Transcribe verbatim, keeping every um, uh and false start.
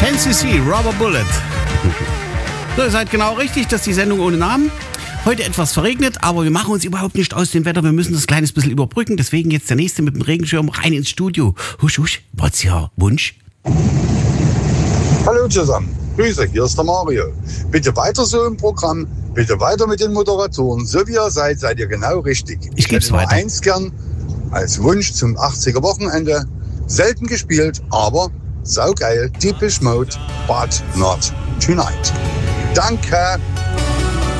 N C C, Rubber Bullet. So, ihr seid genau richtig, das ist die Sendung ohne Namen. Heute etwas verregnet, aber wir machen uns überhaupt nicht aus dem Wetter. Wir müssen das ein kleines bisschen überbrücken. Deswegen jetzt der Nächste mit dem Regenschirm rein ins Studio. Husch, husch, what's your Wunsch? Hallo zusammen, Grüße, hier ist der Mario. Bitte weiter so im Programm, bitte weiter mit den Moderatoren. So wie ihr seid, seid ihr genau richtig. Ich geb's hätte nur weiter. eins gern als Wunsch zum achtziger Wochenende. Selten gespielt, aber saugeil. Depeche Mode, but not tonight. Danke.